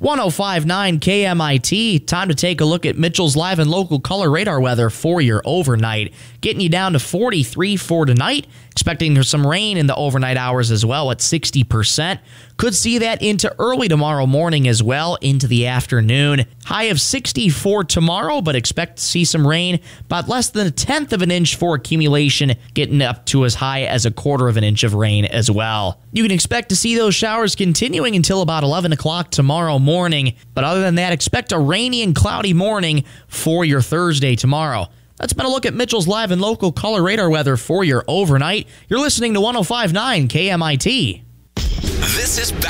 105.9 KMIT. Time to take a look at Mitchell's live and local color radar weather for your overnight. Getting you down to 43 for tonight. Expecting some rain in the overnight hours as well at 60%. Could see that into early tomorrow morning as well into the afternoon. High of 60 for tomorrow, but expect to see some rain. About less than 1/10 of an inch for accumulation, getting up to as high as 1/4 of an inch of rain as well. You can expect to see those showers continuing until about 11 o'clock tomorrow morning. But other than that, expect a rainy and cloudy morning for your Thursday tomorrow. That's been a look at Mitchell's live and local color radar weather for your overnight. You're listening to 105.9 KMIT. This is